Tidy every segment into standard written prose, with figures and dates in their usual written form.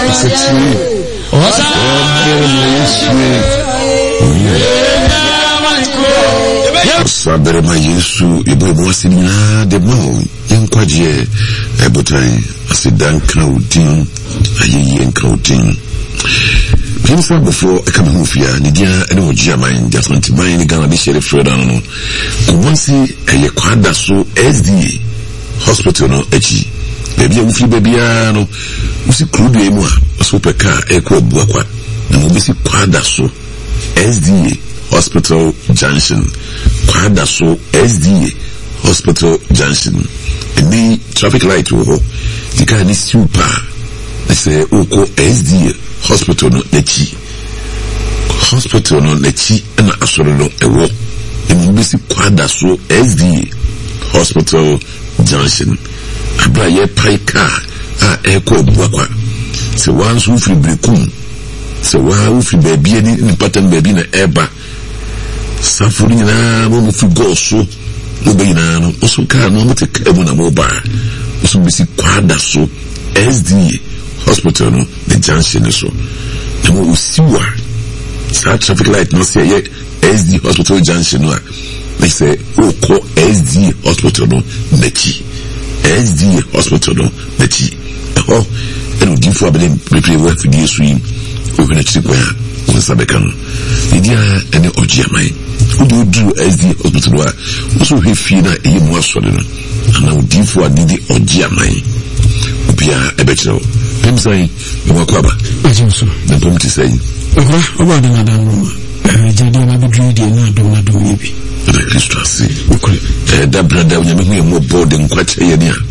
Sabere ma Yesu ebo mwasina de mo yankwaje ebotan asidan crowding ayeyen crowding pinsa before kama hufia ni dia ene ogia man just want man ni Ghana de sheriff Freda no kumansi eye kwada so SDA hospital no echi bebi wufi bebia no usi klubi emu a so peka ekwa buakwa na mo bisi kwada so SDA Hospital Junction kwada so SDA Hospital Junction any traffic light wo dika ni super say oko SDA Hospital no nechi hospital no nechi na asoro no ewo eni bisi kwada so SDA Hospital Junction abra ye paika a eko buakwa se wan so free brekum se wa free baby ni pattern baby na eba safuri na mo fi go so no be na no so ka no mo te ka mu na mo ba so bisi kwada so SDA Hospital no the junction so na mo usiwa sa traffic light no say SDA Hospital Junction no they say oko SDA Hospital no nechi SDA Hospital no nechi oh eno di fo abele prepare work for the swim over the chikwa on sabeka no idia ene ojiamai udu SD Hospital wa also hefi na eyi mu asore no ana udi fo adidi ojiamai obia ebechiro pemsai ewakwaba ajinso na pomti sai oba na dango jadi na bidri di na do yebi Christasi da brada unyame hu mo board nkwache ye nia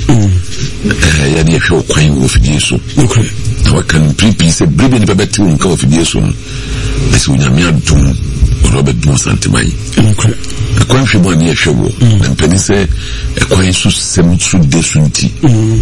ya ni ehwe kwan wo fidie so na wakan pripi se brebe ni babeti nka wo fidie so no ese unyame adum Robert Dun Santimai akwan hwe mo ani ehwe wo na mpani se ekwan su semtsu desunti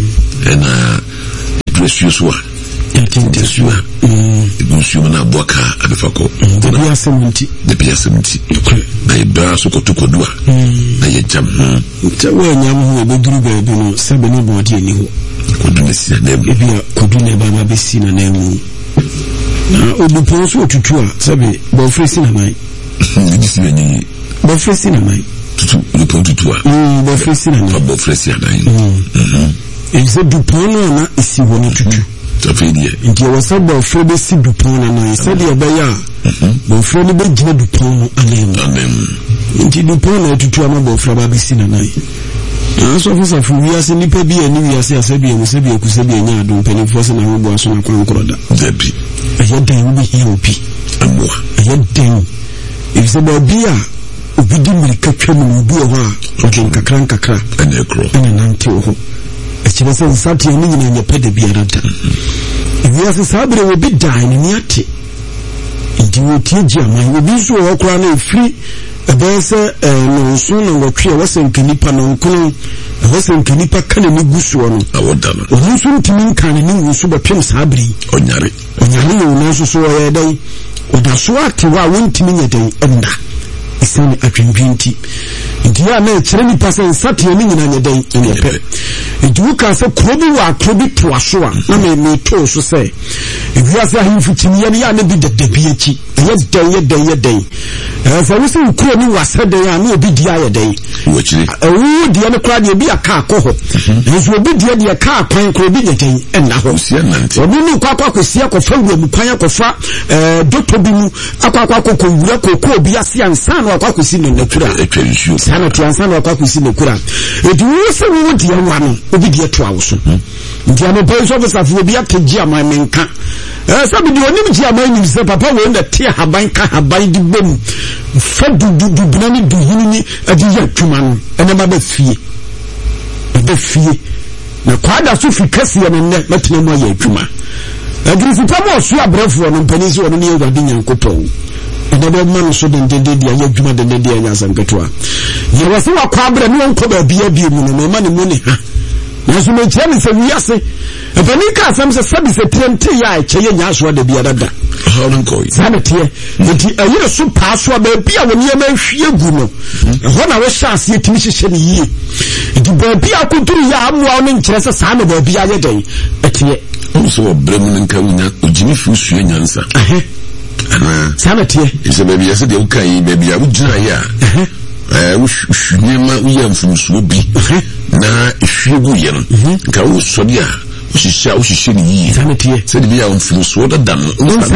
na precious wa desua igusuma na boka abefako de bia semunti na ibra so kotokodua na ye jam we nyam ho beduru baabi no sebe no bodi ani ho kodune si na dem bia kodune baba be si na nemu na odupo so otutu a sebe bo fresi na mai ni si ni bo fresi na mai tutu odupo tutu a bo fresi na mai bo fresi na exe dupo no na isi woni tutu tafidie nti wasa bo frebe si dupon na said e be ya bo frebe be gina dupon anem nti dupon na tutu ama bo frebe be si na nai so for fu wi ase nipa bi ani wi ase asabi e musabi e kusabi enya adon pani force na wo bo aso na kwan kroda debi aye den wo hi obi amwa aye den if se bo bi a obi di mirika twam obi ho a ogen kakra ene kro ene nante ho echebe se nsati ni nyina nyepe de biara da ewi ase sabre wo bi dan ni ate ndi wo tie giama wo bi so wo kra na efiri ebe se no so na wo twe wo se nkanipa no nkono wo se nkanipa kana ni guso no awodana wo so ntimi nkane ni wo so betwem sabre onyare no no so wo ye dai o da so ate wa wo ntimi nyedai enda isani atwempinti ntia na ekire ni pasen satie ni nyina nyedai enepe eduka se krobi wa krobi toaso a na me to so se ewiase ahimfutini ye ya na bi dedebi echi ye den fa wusi ukro ni wasede ya na obi dia ye den wachiri ewu dia ne kra de bi aka akoho nso obi dia de aka akwan kro bi nyeden enna ho obi ni kwa kosia ko fa wura mu kwan akofa doto bi mu akwa ko wura ko obi ase ansa na akwa kosi no natura etwensu sana to ansa na akwa kosi no kura edu wusi wo dia wa no obi dia to awoso ntia no police officer fu obi akeji amanmenka sabi di onim ji amannim se papa wo na tie haban ka haban di bom fa du binani du hinini adi ya twuma no ene ma ba fie na kwada so fi kase ya ne matine mo ya twuma agrifi pa mo so abrafo no mpani si wono ne ewade nyankopo ene ba man so de dia ya twuma de dia ya sanketo ye wase wa kwa abra ne wonko ba bia mu no ma ne mu ne ha naso me tia me se wiase epani ka asam se sabi se trente ya cheye nya so de bia dada hawon koi sana tie nti ayire so paaso ba bia woni e ma hwie gu no ho na wo hyase etimi hyehye ne yie nti ba bia kuturu ya amwa no nkyere se sana ba bia ye den etie so bremu nka wunya ojimi fu sua nyansa ana sanatie ise baby yase de ukai baby ya wujina ya nyema uya mfumusuo bi na ehwegu ye no nka wo so bia ushisha ni yi sanatie se de bia mfumusuo da dan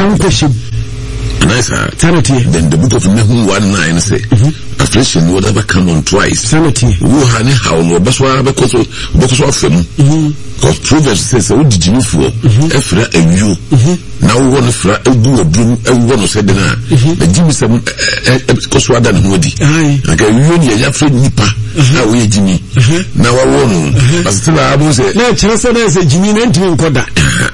nice sanity. Then the book of Nehum 1:9 say affliction will never come on twice. Sanity. Who honey how no baswa because of them. Because Proverbs says what did you for? Efra and you now one fra a broom everyone said na the Jimmy some because what than hodi. Okay, you ya friend nipa na we Jimmy. Now I won but still I will say no chance say Jimmy na ntimi nkoda.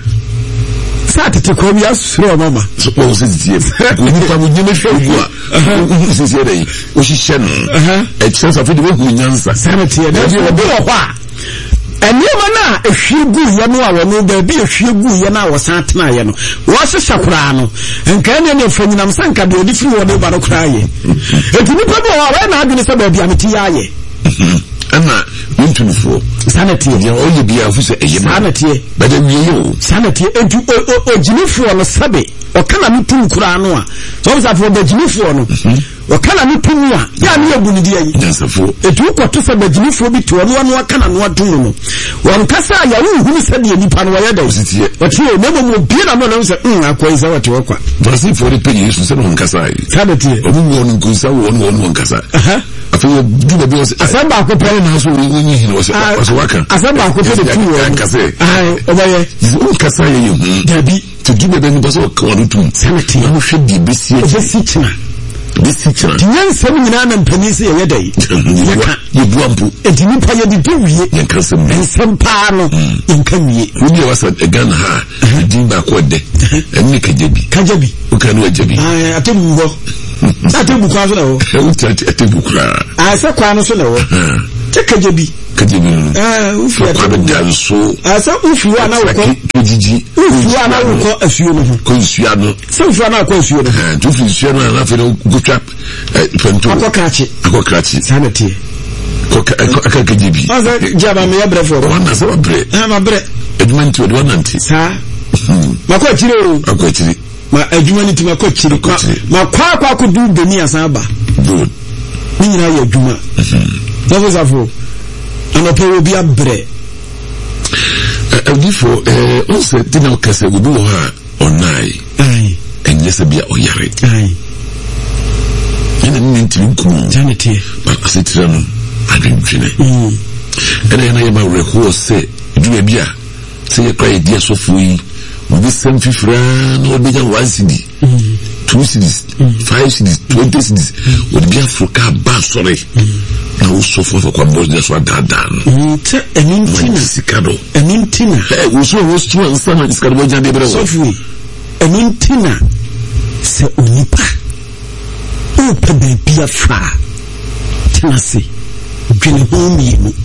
Satete ko bi asuro mama so o se tie ni pa mu nyeme hwegu a se se dai o hihye no e chance of the hu nyansa sanity e na bi wo kwa enema na ehwegu ye no a wo ba bi ehwegu ye na wo san tena ye no wo se sakura no enka ne ne fanyinam sanka de odi firi wo de ba no kra ye etini pa bi wo na adwene se ba bi ameti ya ye ana yintunfo sanity ya oye bia fu se eye sanity ba de wiyo sanity edu ojinifo no sabe o kana mutum kura no a so bisa fo bajinifo no o kana mutum a ya ne ebu ni die yi yansafo edu ko to se bajinifo bi to no kana no adum no won kasa ya hu se de nipa no ya da ositie o tie o memo bi na no se akwai za wate wakwa basi for the pay yesu se no kasa yi sanity o mu won nkusa won kasa afi du be was asamba ko pe na so we nyi hin was waka asamba ko pe de tu wo kasa obaye kasa ye dabi to do be ben baso ko wonu tum sanity no hwe di besi china tiyan sami nyina na mpani se ye dai ye buampu edini pa ye di duwie ye kasem ensem pa no enka wie wudi wasa egan ha din ba ko de enni kajabi o kan wa jabi atembo atembu kwa so na wo atembu kwa asa kwa no so na wo kajabi ufi kwa danso asa ufi wa na wo jiji ufi wa na wo ko asuo no ko asuo no se ufi wa na ko asuo no tu fi asuo no na fe no go trap pento akokachi sanity ko kajabi asa jaba me ya brefo wana se wa bre ma bre edmanti od wananti sa makwa chire o akwa chire ma adwuma ni tima kwa chire ma kwa ko du beni asan ba good ni nyina ya adwuma no zafo ana pe obi abre before on se tina kase gudu ha onai enye se bia oyare ina ni ntiri ku janete ba asetira no adwene ena ya ma reho se du bia se ye kwa idea so fuyi obi sem fifra no obi ja 1 cedi 2 cedis 5 cedis 20 cedis obi bia froka ba sore na wo so for kwa boss de so dadan te enintina sikado enintina wo so wo stu ansa na sikado bo jande bere wo so fu enintina se onipa o pe be afa tinase dwene ho mi mu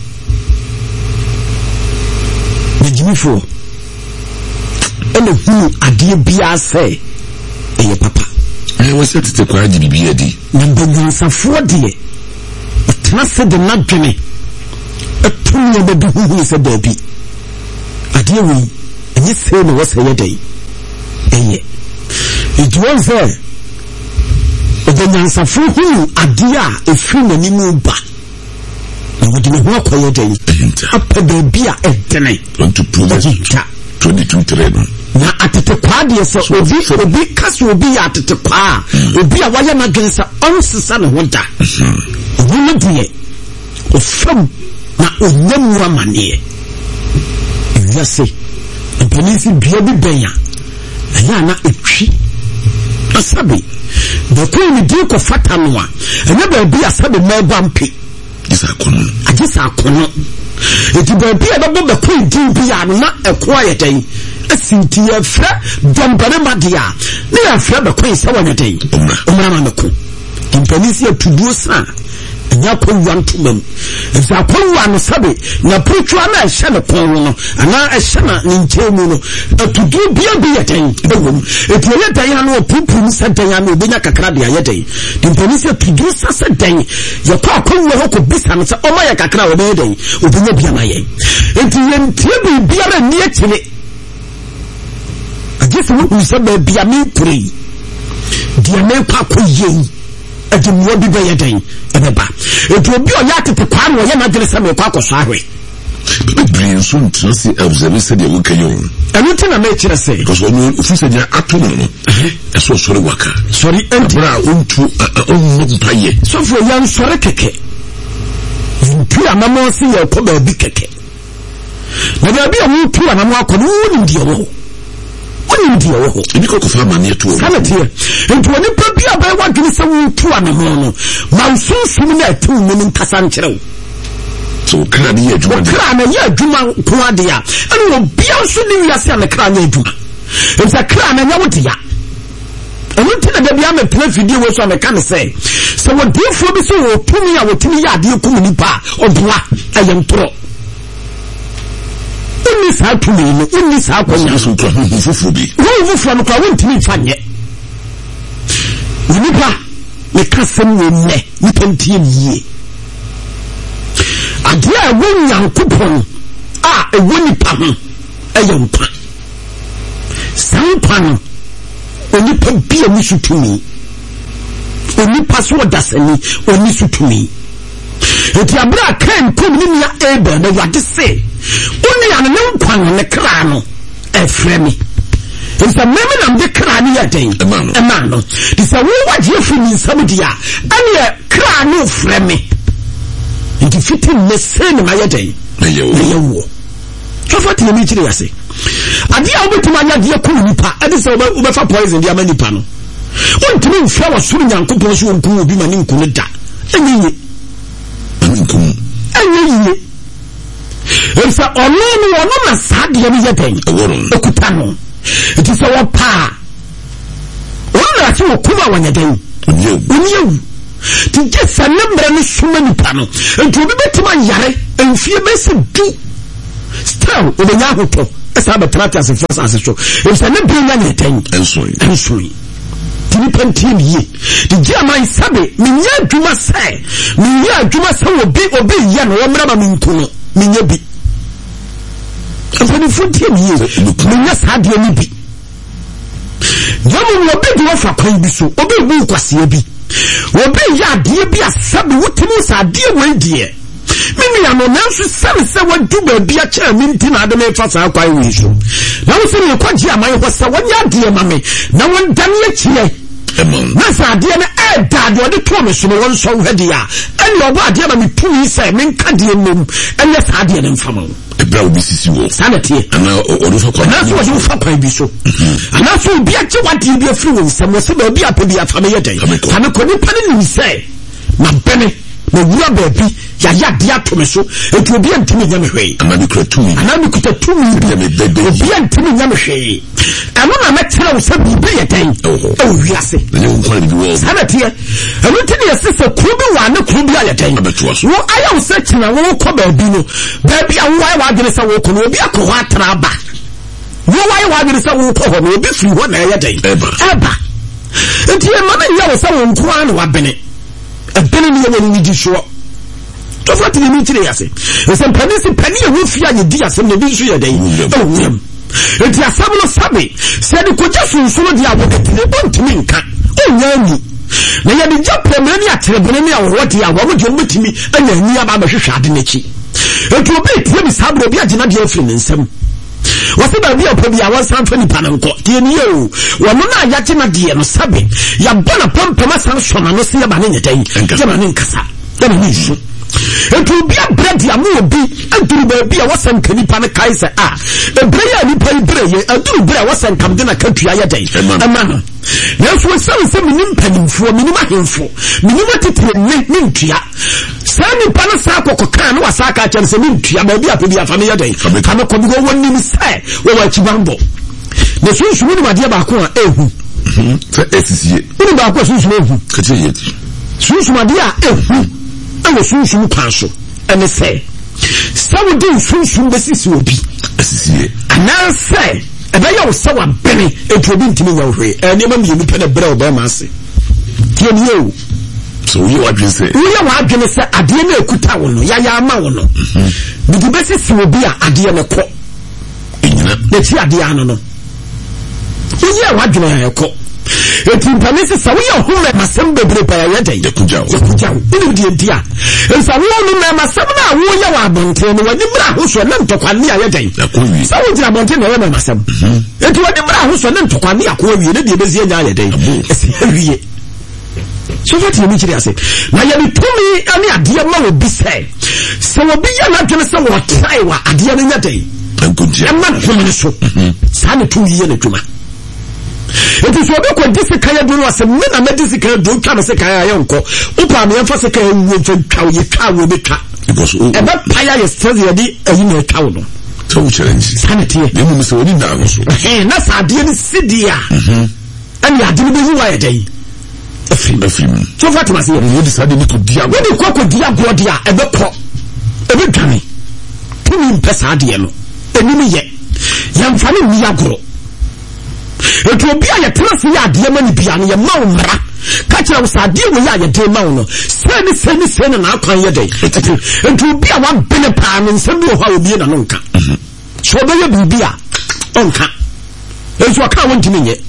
bejimifo ene hu ade bia se eye papa wo se tete kwa adi bibia di na benyansafo de tenase de nadwene etumye be duhu se dabi ade wi enye se no wose ye dai eye ejwonse benyansafo hu ade a efiri nani mu ba na wodi ne ho akoye dai apa bia edene to prove 22 na atete kwa de so obi kaso obi ya atete kwa obi a waya na gensa onsesa ne honda wona die ofam na onyamura mane yase polisi bia bi benya aya na etwi asabe the queen di ko fata no a enya ba bi asabe meba mpe agisa kono eti ba bi aba ba queen di bi ya na ekwa yedan asinti ya fra dombare madia ne ya fra ba queen sawa yedan umra ma meko polisi atuduo sa nya ko wantumam efa ko wanu sabe na putwa na ehye ne pon no ana ehye na ne nchemu no atudu bia bi yetan ewom etiye dan na opupum sedan na obenya kakra de ayedan dimponisi atudu sasedan ye kwa ko wo ko bisa no se o ma ye kakra wo be dan obenya bia na ye etiye ntie bi bia ra ni ekile just who said be a me pray. Dear me papa ye. At the more be by a day. Ebeba. It will be a yacht to Pan or Yana Grisam Quaco Sari. Bring soon to see observation the Wukayon. And what can I make you say? Because when you said your autonomy, I saw sorry worker. Sorry, and to paye. So for young sorry keke. You put a mamma see your cover big keke. Now there be a new two and a more common deal. Niko kufama near to sanity. And to any papia by what you say to an amono. Manso sumina 2 million Cassanchero. So can be a Juma Juma Puadia. And will be also new Yasan Crane Juma. It's a clan and Yawatia. I went to the Biama place video was on the can say. So what do you for me so to me? I will tell you, dear Kumunipa or Black, I am pro. This happened in this happened. Who from the crowd to me, Fanya? We can't send me, we can tell ye. A dear one young coupon, a winny pan, a young pan. Some pan, only put beer wish to me. Only password does any, only to me. If your brother can come in your able, they what to say. Only an young pan on the crano, a frame. It's a member of the crani a day, a man. It's a way what you feel in somebody, and your crano frame. It is fitting the same in my day. So what do you mean to say? I dear over to my dear Kulipa, and it's over for poison, the Amani Pano. One to me, flower swimming and compose you will be my name Kulita. It's a Olonu sad yet. Okutano. It is our pa. One that you come on a day. You to get a number of so many panel and to be better my yare and fear basic do. Still, with the Yahuto, as I have as a first ancestral. It's a number of anything. And sorry. Team ye. The German Sabi, Minya Juma say, Minya Juma say will be yan or Minkuno, Minyabi. And for the 14 years, Minyas had your be. Yamu will be off a Paibisu, obey Bukwasiabi. Will be ya dear be a Sabi, what are dear way dear. Mimi I'm on else 7 do be a chair minting at the main fast out by wish. Now see you quite my was a 1 year dear mammy. No one done yet here. That's a dear dad or the promise you want so ready. And your body mammy 2 years I mean Cadian and yes I did them from a brown BCC sanity and now that's what you for be so. And that's will be actually what you be a fluence and was about be up to be a family day. And I couldn't say, my penny. The baby, ya dear to me so, it will be a timid yammy. And I could 2 million. And I could 2 million. Be a timid yammy. And when I met her, said, be a day. Oh, yes. Sanity. And we tell your sister, Kubi one, could be a day. Well, I am searching a walk of Babino. Baby, and why I get a walk on will be a cohatra back. Why I get a walk on will be free 1 day. Ever. And dear mother, you are someone crying what Bennett. A penny when we do show. To what you mean today, I say. Some penny will fear the dear some of the issue a day. Oh, him. It's a Samuel Sabi said you could just follow the other they want to make. Oh, Yanni. Now, you have jump from many at Rebellion or what you are, what would you meet me and then near Baba Shadinichi. It will be him Samuel be a Gennady friend in some. Was it a real probably I was 20 panel court? Dear you, one Yatina dear no Sabi, Yabana Pump Thomas Hanson and no see about anything, and German Cassa. Then it will be a bread, will be, and to be a wasn't Kenny Panakaiser. Ah, a prayer, you pay prayer, a do bear wasn't come in a country a day. A man. That's what some minimum for minimum info. Minimum Mintia. Sani Panasako Cocan was Saka and Semintia, maybe a Pia Family day. Come go 1 minute say, over Chibambo. The Swiss woman, my dear Bakua, Who about Swiss Swiss, my dear, I was soon pass and they say, some do soon basis will be. And now say, and I was someone penny, it will be to me away, and you may be a bread by mercy. You. So you are just saying, we are going to say, I didn't Kutawano, Yaya Mawano. The basis will be a Adiana Co. Let's hear Diano. Uye wadwene ayeko. Eti mpanisi sa wo ho me masem bebre pa ya den. Yakujao. Unu die dia. Ensa wo no me masem na wo ye wa abonten no wani bra ho so na ntokwane ya den. Yakowi. Sa wo dira abonten na we masem. Eti wani bra ho so na ntokwane yakowi ne de bezi nya ya den. Esi awie. So what you mean ase na ya bitumi ani ade ma obi say so obi ya na dwene say wo try wa ade no nya den ya ma no so sa ne tu ye na dwuma enti so obi ko disika ya do no ase me na me disika ya do twa me se kaya ya nko upa me fa se kaya wo twa ye twa wo be twa because e ba paya ye stress ye di ayi na twa wo no so challenge sa ne tie me mu se woni na no so na sa ade ni sidia ani ade ni be hu wa ye dai Efim. So what was here? You decided to dia. When you cook dia godia e be ko. E be dwane. Tumi mpesa de no. Enimi ye. Yamfa ni mi agoro. Etu obi a ye trase ya de ma ni bia no ye ma umra. Ka kira wo sa de wo ya ye de ma wo no. Seni na akwan ye de. Etu obi a wa bene pa no nsem bi ho a obi na no nka. So be ye bibi a onka. Etu aka won timi nye.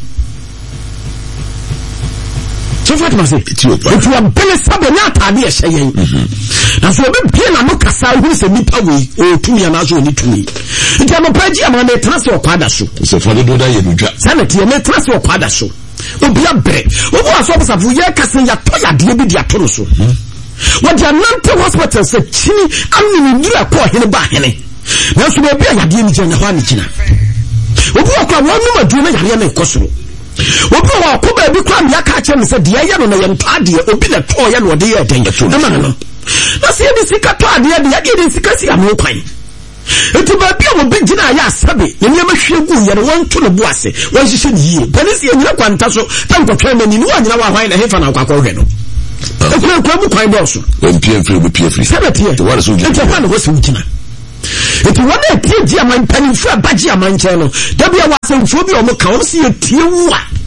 So what must it? If you are belly sabe na tade e hye na so be bie na mo kasa hu se nipa we o tumi na so ni tumi nti am paji am na transfer kwada so so for the do da ye dwa sanity e na transfer kwada so obi abre obo aso bosa fu ye kasa ya to ya de bi dia to no so what ya nante hospital se chini amni ndura ko hene ba hene na so be ya de ni jena ho ani kina obi akwa wonu madu na yare na ekosoro obi wa ko ba bi kwa mi aka che me se de ye no na ye nta de obi na to ye no de ye den na ma no na se di sika to ade de ye di sika si am kwan eti ba bi mo bi gina ya sabe ye me hwegu ye no won to no bu ase won hihye ni ye polisi ye nyina kwanta so tan ko twa mani ni wa nyina wa hwan na hefa na akwa hwe no ekwa mu kwan bo so en pie sabe tie to wa so eti fa na wo se gina eti wana tie dia man pani fu abaji amanche no da bia wasanfo bi o mo ka o se tie wu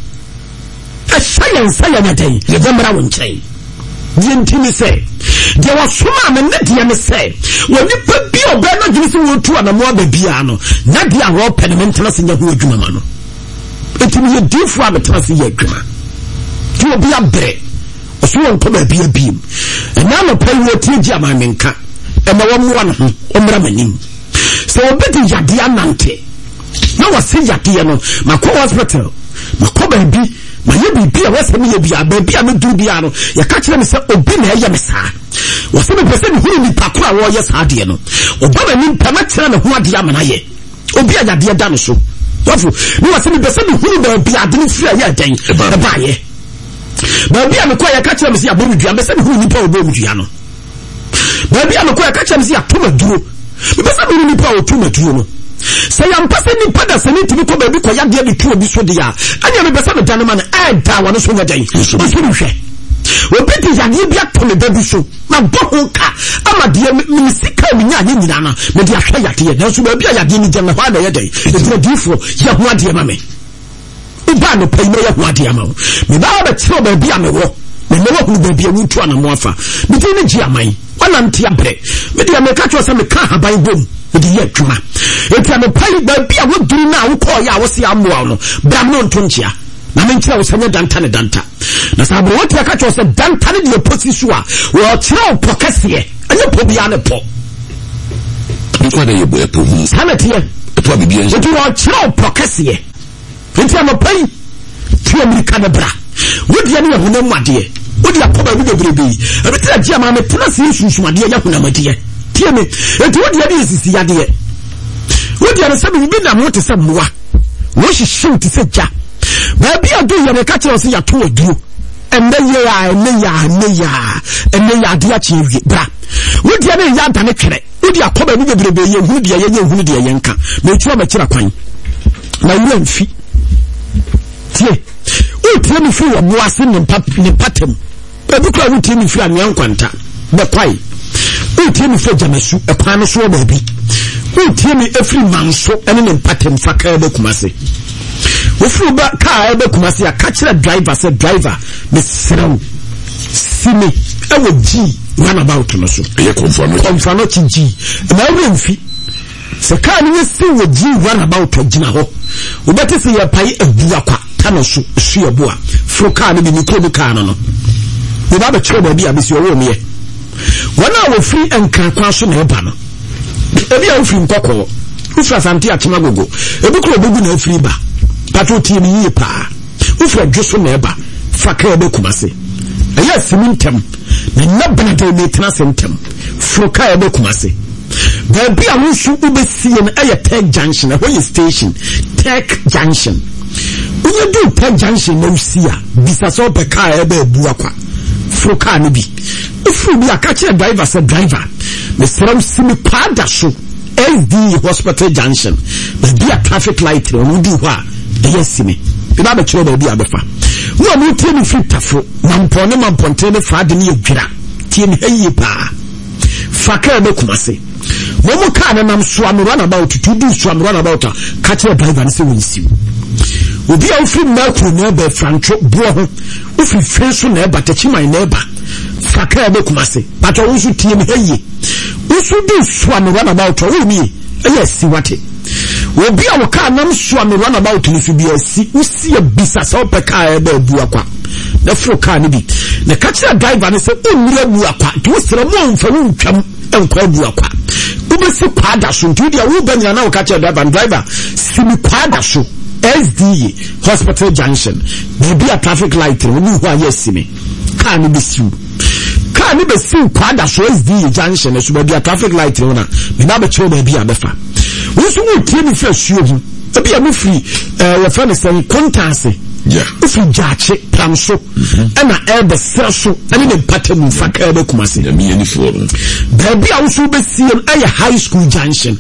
a sayan na dai ye zamra won chai di ntimi se de wasoma me ne de me se woni pa bi o ba na gimi se wo tu ana mo ababia no na de a ro penementana se nya ho adwuma ma no eti me di fu abetana se ye adwuma ti obi abre o so won ko ba bia biem na no pa wo tie dia ma menka e ma wo mo no ho o mra manim so obi di yade anante na wase yade no makọ hospital makọ ba bi ma ye bibi a wase me ye bia ba bia me du bia no ya ka kire me se obi na ye me saa wase me pese me huru ni pakura wo ye saa de no oba ma ni pama kire me ho ade amana ye obi a yade da no so wafu ni wase me pese me huru ba bia de ni fia ye den e ba ye ba bia me ko ya ka kire me se abomu dua me se me huru ni pa obo mu dua no ba bia me ko ya ka kire me se atoma duro me pese me huru ni pa otoma duro no say am pese ni pada se ni tibi ko ba bi ko ya de bi tu obi so de ya anya me pese me dan ma na da wa no so nyadan so hwe obi ti ya de bi atome da bi so na bo ho ka ama de me sika mi nya nyina na me de ahwa ya de na so ba bi ya de ni jana hwa na ya dai e de difo ya ho ade ma me uba no pay me ya ho ade ma me ba ba tiro ba bi amewo me me wo ba bi awu tu ana mo afa me de ni ji aman wana ntia bre me de me ka cho se me ka haban bom de ye adwuma enti am pali ba bia wo duru na wo ko ya wo se amoa no bram no ntonchia na me ntia wo sanya danta ne danta na sabo wo tia ka cho se danta ne de posisu a wo tira wo pokasie anya po bia ne po nko na ye bo e po hu sanatie to bibia nso wo tira wo pokasie enti am pali tira mi ka na bra wo dia ne ho na muade wo dia ko ba bi bebrebe e tira dia ma me tena se susumade ya ho na made tie me enti wo dia de sisi yade wo dia no sabe bi na mo te se moa wo hihye te se ja ba bia do ye me ka kire se ya to aduro enne ya de a chiwi bra wo dia ne ya dane twere wo dia ko ba bi bebrebe ye hu dia ye hu dia ye nka me tuo ma kira kwan na wo mfi tie wo tie me fi wo moa se ne patem ba bi kura wo tie me fi anwan kwanta be kwai utie mi fe jamasu e kwa no so ba bi utie mi efri manso ene ne patem faka be kumase ofu ba ka be kumase ya ka kire driver say driver me srew simi e wo ji run about no so e konfano chi ji na wo mfi se ka ni si wo ji run about gina ho wo beti se ya pai abu akwa tano so bo a fro car no bi mikro car no we ba be chere ba bi abesi owo me wana wo free enkan kwa so na eba no ebi a wo free nkokọ ufra santi atema gogo ebi kro obugu na free ba pato tie ni yi pa ufra dwoso na eba faka ebe kumase eya simintem na nabana de metra sentem fro car ebe kumase baby a wo su ubesi no eye Tech Junction a where station Tech Junction when do Tech Junction no see a bisa so pe car ebe ebu akwa fro car ni bi if we a catch a driver said driver me from simi pada so SD Hospital Junction be a traffic light no do wa yes me be ba be chiro ba bi abefa wo am tie ni fitafo mamponte ne fa de ne adwira tie ni hayi pa faka be kumase wo mo ka na nam so am run about to do so am run about catch a driver ne se won siw obi a ofri makro na be francho bo ho ofri feso na eba tachi man na eba faka be kumase but wo so tie ni hayi wo so do so am run about wo mi yes wate obi a wo ka nam so am run about ni fi bi asi usi e bisa so pe ka eba ebu akwa na fro ka ni bi na catch a driver ne se onwura bu akwa to sira mo mfa wo ntwam enkwa ebu akwa ubesi kwada so ntudia wo banya na wo catch a driver simi kwada so SD Hospital Junction maybe a traffic light when you are yes me can be sue kwada so SD Junction so be a traffic light na me na be cho be a befa we so we tie first you be a free your friend say contact yeah if you judge plan so and na be so and the pattern faka be kumase na me any for baby a so be see a high school junction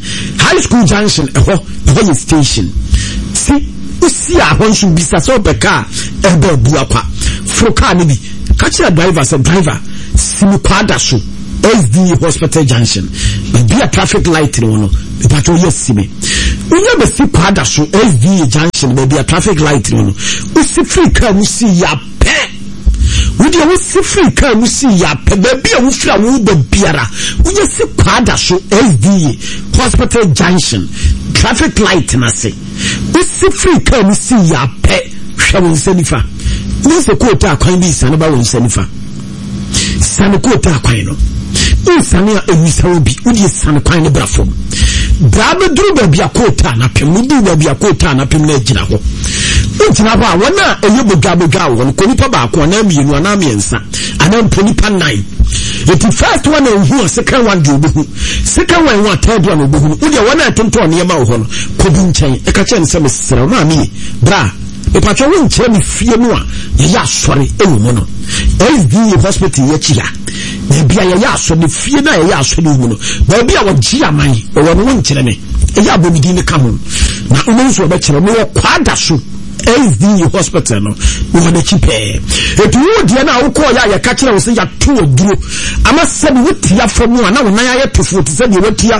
a station see usi a hon should be so be car ebe bu akwa fro car ni bi catch a driver say driver simi kwada so SD Hospital Junction be a traffic light no be patrol yes me unya be si kwada so SD Junction be a traffic light no usi free car usi ya pe wudi usi free car usi ya pe be a ufra wo be biara unya si kwada so SD Hospital Junction traffic light na se usi free car usi ya pe hwa won sanifa ni se ko ta kwan bi sane ba won sanifa sane ko ta kwan no insane a ewisa obi udi sane kwan ne brafom brabe duru ba bia ko ta na pem du ba bia ko ta na pem na gina ho ugina ho a wona eyebodwa won ko nipa ba ko na mienu ana miensa ana mponipa nine the first one who second one do obu second one third one obu udi wona tonto ne ma ho no ko bi nchen e ka che nse mesere ma mi bra e pa cho won che mi fie no a ya sori ewu mo no SD Hospital ya chia na bia ya so ne fie na ya so ne mu no ba bia wo gia man o wo won kire ne e ya bomidi ne ka ho na uno so ba kire no kwada so SD Hospital no wo na chipe etu wo dia na wo ko ya ka kire wo se ya to oduro ama se bi wotia famu na wo na ya tofo ti se bi wotia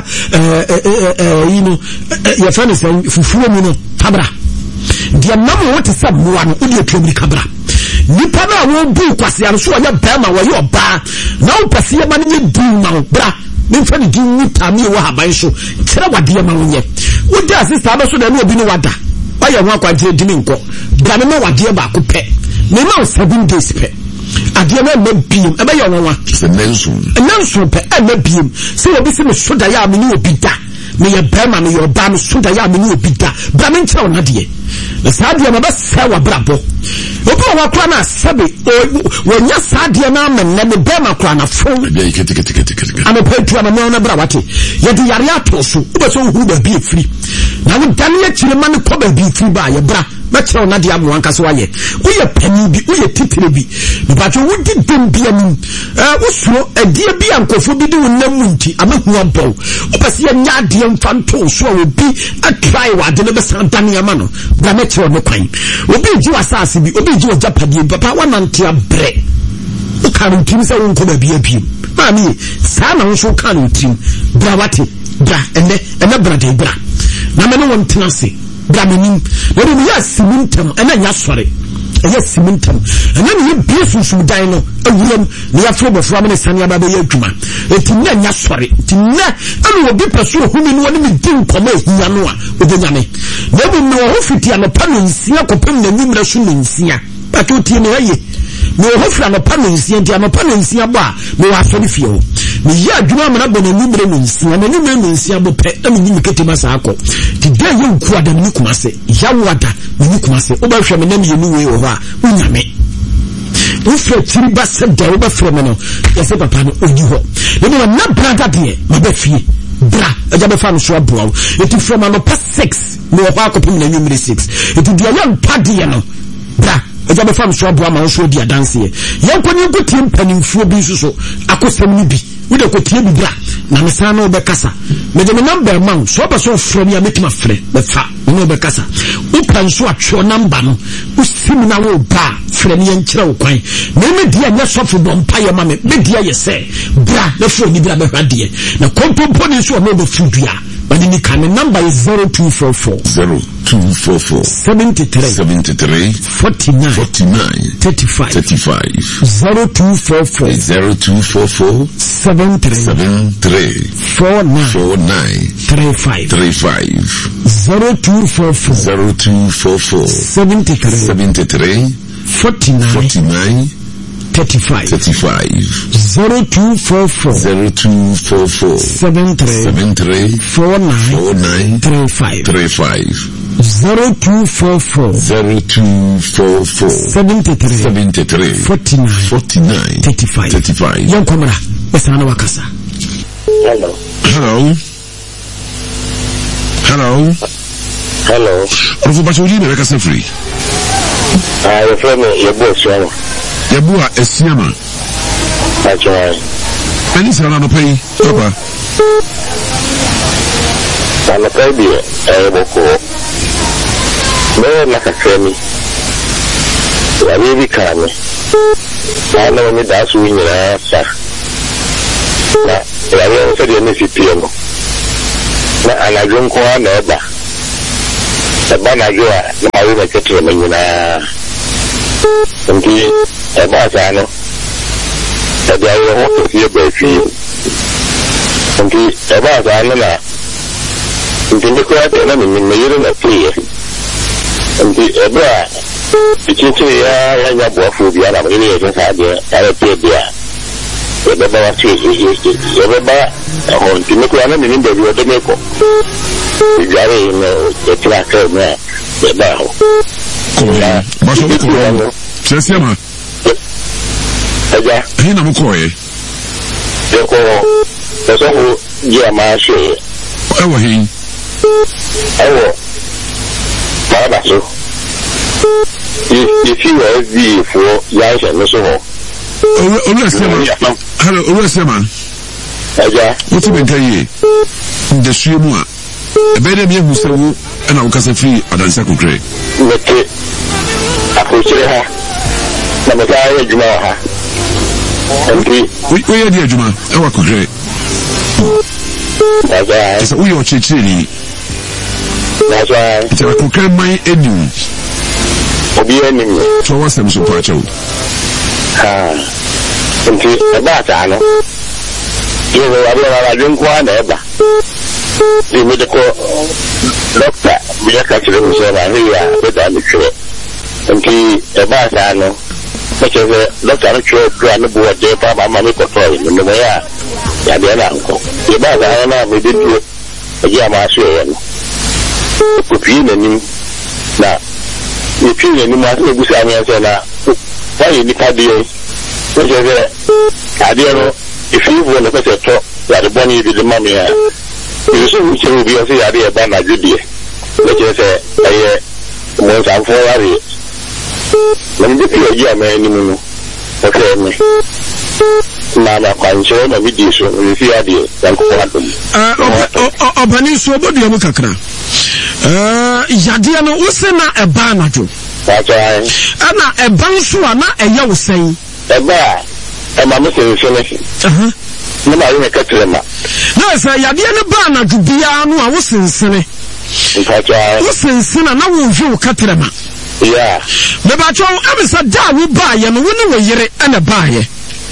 ya fa ne se fufuo mu no tabra dia namo wote se muwa no odi etwemi kabra nipa na wo bu kwase ya so ya bema wo yo ba na wo pese ya ma ne di ma bra me fa ne di mutami wo haban so kire wade ma wo nye wo da sister ba so da no obi ni wada ba ya ho akwaje di nko bra me ma wade ba ko pe me ma 7 days pe ade na ma biem e ba ya wo wa se nenso pe e ma biem se obi se me so da ya me ni obi da me ya bema me yo ba me so da ya me ni obi da bra me nche wona de na sadia na ba se wa brabo obi wa kwa na sabe wonya sadia na men na me bema kwa na fon bia kete ana petu ana me na bra wate ye di yare ato so ube so hu ba bi free na wo dan ye chire man ko ba bi free ba ye bra ba chire na dia mo anka so waye wo ye pani bi wo ye titire bi ba cho wo di dum bia ni wo suro adie bi ankofo bi di wonam munti amahu abon opese ye nya adie mfanto so obi atry wa de ne be san dan ya ma no bra me chire no kwan obi ji wasase bi obi ji ojapadie papa wanante abre o kan tim se won ko ba bi abiem mami sa na wo so kan tim bra wate bra ene bra de bra na me no won tenase bra menim we do ya simintem ena nya sore yes cementam and then you be so dino awuram na yafro bofo am ne sane aba be adwuma etinna nya sori tinna anu obi peso humi no ne din koma ehia no a obonyame na bu no ho fiti anopa no nsia kopem na nwumra so no nsia pato tie ne aye no ho fra anopa no nsia ntia anopa no nsia bo a me wa sori fie ho me ya adwuma mana bo na nwumra no nsia na nwumra no nsia bo pe am nyim ketima sa akọ ti da ye nku adam ni kumase ya wada ni kumase oba hwe me na me yenu we ho a unyame ufre tiriba sedda oba frɛ me no yɛsɛ papa no ogi hɔ ne na brada de ma ba fie bra aja be fa no so aboa eti from anopa 6 no ho akopim na nwumre 6 eti dia ya mpade no bra aja be fa no so aboa ma so di adanse ye yankoni nkotie mpanimfuo bi so akosam ni bi we de kotie bi bra na me sa no be kasa me de me number man so ba so frɛ me ya metima frɛ be fa no be kasa upan so atwo number no usim na wo ba frɛ me nkyerɛ wo kwan me dia nya sofo bɔ mpa ye ma me dia ye sɛ bra na fo ni bra be hwade na kompompo ni so no be fudua but the number is 0244 73 49 35 0244 73 49 35 0244 73 49 35 0244 73 49 35 0244 73 49 35 yankomra besana wakasa. Hello. Ofu bachodi na wakasa free. Your friend your boss Shama. Yabua esiama. That's right. Any sana no pay, papa. Sana pay bi boko. Me na kakemi. Ya bibi kame. Ana me da su nyina sa. Na ya yo se de ne fipie no. Na anajo nko na eba. Eba na jo a na ma wi ketre me nyina. Nti eba sa no. Ebe ayo ho fie ba fie. Nti eba sa no na. Nti ne ko ate na me yire na fie. Nti eba ichiche ya nya bofu bia na me ne sa de ara pe bia. Ebe ba wa chi ebe ba ho nti ne ko na me nbe bi o de me ko. Igare no etla ka me eba ho. Ba so ko Chesiama. Aja. Hina mukoye. Yeko so je ma she. Ewo hin. Ewo. Baba so. If you were the for yaisha no so. Hello, Oluwasema. Aja. What be kai? The shemu a. Ebede me hu se wo na wo kasa free adansa kokre. Mete. Akochire ha. Na me ka ya juma ha. We ya dia juma e wa kokre. Aja. Esa uyo chichiri ni. Aja. Ita kokre mai edu. Obi enim. So wa sem so pa chawo. Ha. Nti eba ta no. Yo wa la jun kwa na eba. Di medical doctor bi ka chire mo so na hiya be da mi chire. Nti eba ta no. Because doctor no chire dra no bo de pa ma me ko toy no me ya de na nko. Eba ta na me de du. Eji ma so ye no. Ko pi na nim na ni pi na nim ma se gusa anya se na wa ni pa de. Because ade no if you want to get to ya de boni bi de mama ya. You so we will be say ade e ba na judie. Let you say aye mo san fo wari. Na ndi pi oji ama ni mu no. Okay me. Na kwancho na video so we see ade yan ko adum. Obani so obodu am kakra. Yade no wo se na e ba na jo. That's right. Ana e ban so na e ya wo sen. E ba e ma mo se so ne. No ma yin ketre ma. Na say yade no ba na ju bia no a wo sensene. Mpacha. Wo sensene na wo hwe wo ketre ma. Yeah. Me ba cho am sa da wo ba ye no wo ne wo yere ana ba ye.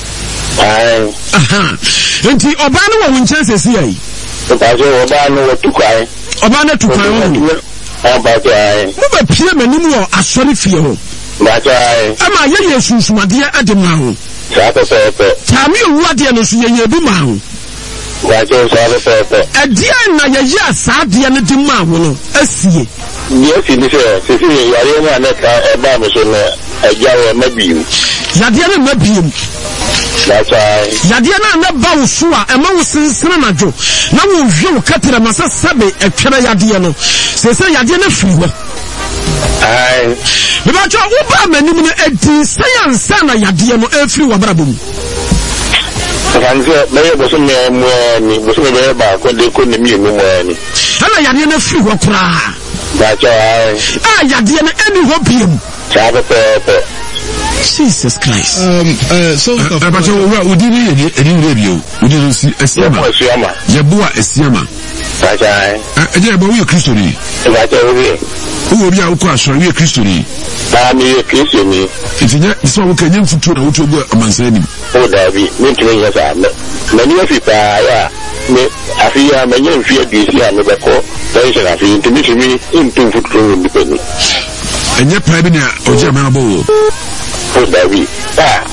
Aha. Enti oba no wo nchen sesi ai. Ba jo oba no wo tukwai. Oba na tukwai wo. Ba jai. Mo ba pie manim wo asori fie ho. Ba jai. Ama ye sunsumadie ade ma ho. Sa pepe. Tami owu ade no so ye bi ma ho. Ba jo sa pepe. Ade na ye ya sa de no di ma ho no asie. Yes, ni se yare na na ka e ba me so na ajawe mabiu. Yade na mabiu. That's right. Yade na ba wo so a e ma wo sensena na jo. Na wo hwe wo katira masa sabe e twere yade no. Se yade na firi ho. Ai. Me ba cho wo ba manim no edi science na yade no e firi wo brabom. Kanze me bo so me ni bo so me ba ko de ko ni mi mu ni. Ana yade na firi ho kura. That's right. Yade na eni ho biem. Pepe. Jesus Christ. So but we didn't radio. We didn't see Esiama. Yeboa Esiama. That's right. Eje bo we Christo ni. That's right. Who obi a wo kwa so we Christo ni. Ba mi Christo ni. Itinya so wo ka nyam futu na wo to go amansa ni. O da bi, me ntwe nya sa. Na ni afi pa ya. Me afi ya me nyam fi adisi a me be ko. Dai se afi ntimi ntum futu ni pe ni. Enye private na oje ma bo. O da bi.